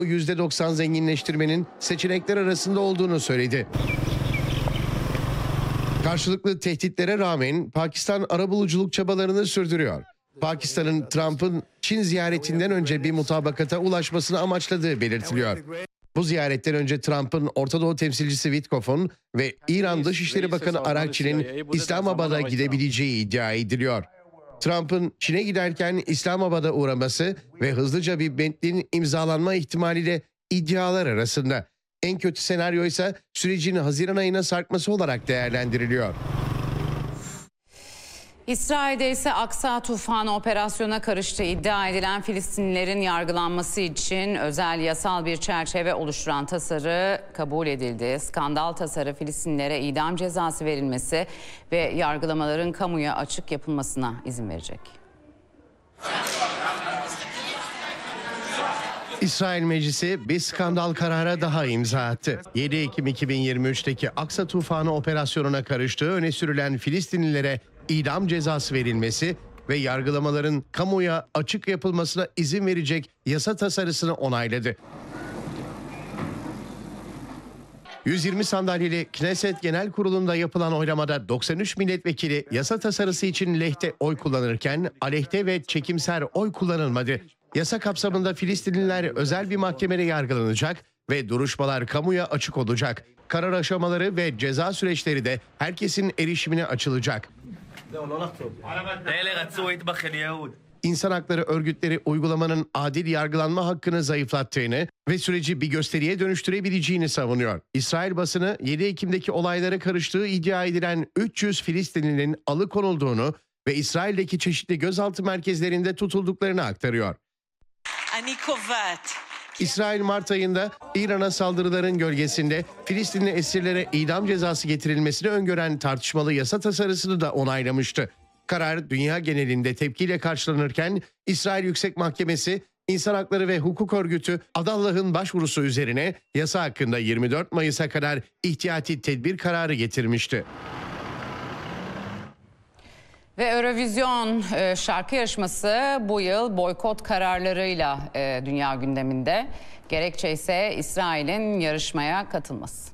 %90 zenginleştirmenin seçenekler arasında olduğunu söyledi. Karşılıklı tehditlere rağmen Pakistan arabuluculuk çabalarını sürdürüyor. Pakistan'ın Trump'ın Çin ziyaretinden önce bir mutabakata ulaşmasını amaçladığı belirtiliyor. Bu ziyaretten önce Trump'ın Orta Doğu temsilcisi Witkoff'un ve İran Dışişleri Bakanı Arakçi'nin İslamabad'a gidebileceği iddia ediliyor. Trump'ın Çin'e giderken İslamabad'a uğraması ve hızlıca bir metnin imzalanma ihtimali de iddialar arasında. En kötü senaryo ise sürecin Haziran ayına sarkması olarak değerlendiriliyor. İsrail'de ise Aksa tufanı operasyona karıştığı iddia edilen Filistinlilerin yargılanması için özel yasal bir çerçeve oluşturan tasarı kabul edildi. Skandal tasarı Filistinlilere idam cezası verilmesi ve yargılamaların kamuya açık yapılmasına izin verecek. İsrail Meclisi bir skandal karara daha imza attı. 7 Ekim 2023'teki Aksa tufanı operasyonuna karıştığı öne sürülen Filistinlilere idam cezası verilmesi ve yargılamaların kamuya açık yapılmasına izin verecek yasa tasarısını onayladı. 120 sandalyeli Knesset Genel Kurulu'nda yapılan oylamada 93 milletvekili yasa tasarısı için lehte oy kullanırken aleyhte ve çekimser oy kullanılmadı. Yasa kapsamında Filistinliler özel bir mahkemede yargılanacak ve duruşmalar kamuya açık olacak. Karar aşamaları ve ceza süreçleri de herkesin erişimine açılacak. İnsan hakları örgütleri uygulamanın adil yargılanma hakkını zayıflattığını ve süreci bir gösteriye dönüştürebileceğini savunuyor. İsrail basını 7 Ekim'deki olaylara karıştığı iddia edilen 300 Filistinlinin alıkonulduğunu ve İsrail'deki çeşitli gözaltı merkezlerinde tutulduklarını aktarıyor. İsrail Mart ayında İran'a saldırıların gölgesinde Filistinli esirlere idam cezası getirilmesini öngören tartışmalı yasa tasarısını da onaylamıştı. Karar dünya genelinde tepkiyle karşılanırken İsrail Yüksek Mahkemesi İnsan Hakları ve Hukuk Örgütü Adallah'ın başvurusu üzerine yasa hakkında 24 Mayıs'a kadar ihtiyati tedbir kararı getirmişti. Ve Eurovision şarkı yarışması bu yıl boykot kararlarıyla dünya gündeminde. Gerekçe ise İsrail'in yarışmaya katılması.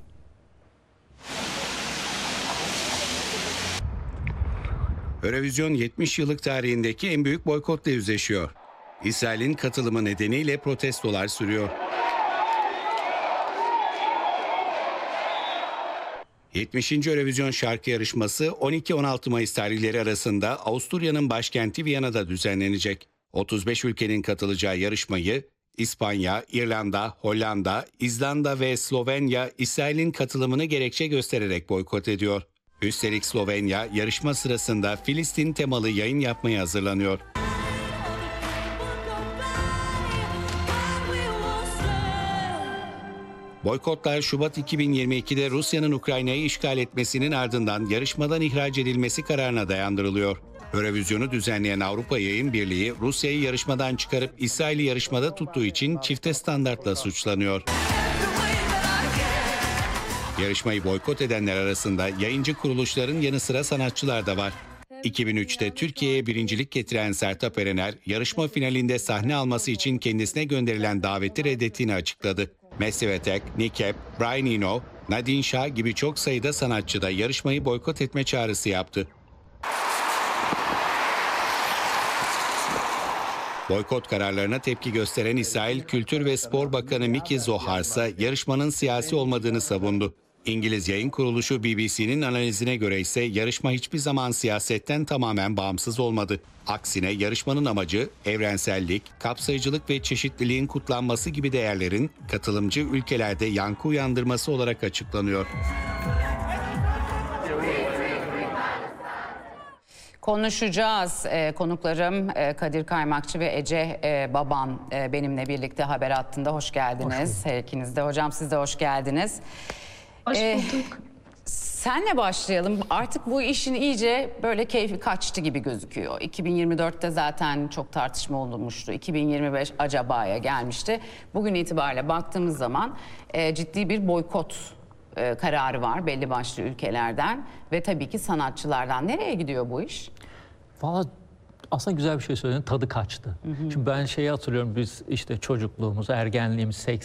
Eurovision 70 yıllık tarihindeki en büyük boykotla yüzleşiyor. İsrail'in katılımı nedeniyle protestolar sürüyor. 70. Eurovision şarkı yarışması 12-16 Mayıs tarihleri arasında Avusturya'nın başkenti Viyana'da düzenlenecek. 35 ülkenin katılacağı yarışmayı İspanya, İrlanda, Hollanda, İzlanda ve Slovenya İsrail'in katılımını gerekçe göstererek boykot ediyor. Üstelik Slovenya yarışma sırasında Filistin temalı yayın yapmaya hazırlanıyor. Boykotlar Şubat 2022'de Rusya'nın Ukrayna'yı işgal etmesinin ardından yarışmadan ihraç edilmesi kararına dayandırılıyor. Eurovision'u düzenleyen Avrupa Yayın Birliği Rusya'yı yarışmadan çıkarıp İsrail'i yarışmada tuttuğu için çifte standartla suçlanıyor. Yarışmayı boykot edenler arasında yayıncı kuruluşların yanı sıra sanatçılar da var. 2003'te Türkiye'ye birincilik getiren Sertab Erener, yarışma finalinde sahne alması için kendisine gönderilen daveti reddettiğini açıkladı. Massive Attack, Nick Cave, Brian Eno, Nadine Shah gibi çok sayıda sanatçı da yarışmayı boykot etme çağrısı yaptı. Boykot kararlarına tepki gösteren İsrail Kültür ve Spor Bakanı Miki Zohar ise yarışmanın siyasi olmadığını savundu. İngiliz yayın kuruluşu BBC'nin analizine göre ise yarışma hiçbir zaman siyasetten tamamen bağımsız olmadı. Aksine yarışmanın amacı evrensellik, kapsayıcılık ve çeşitliliğin kutlanması gibi değerlerin katılımcı ülkelerde yankı uyandırması olarak açıklanıyor. Konuşacağız. Konuklarım Kadir Kaymakçı ve Ece Baban benimle birlikte haber hattında. Hoş geldiniz. Her ikiniz de. Hocam siz de hoş geldiniz. Hoş bulduk. Senle başlayalım. Artık bu işin iyice böyle keyfi kaçtı gibi gözüküyor. 2024'te zaten çok tartışma olmuştu. 2025 acabaya gelmişti. Bugün itibariyle baktığımız zaman ciddi bir boykot kararı var belli başlı ülkelerden ve tabii ki sanatçılardan. Nereye gidiyor bu iş? Vallahi aslında güzel bir şey söyledin, tadı kaçtı. Şimdi ben şeyi hatırlıyorum, biz işte çocukluğumuz, ergenliğimiz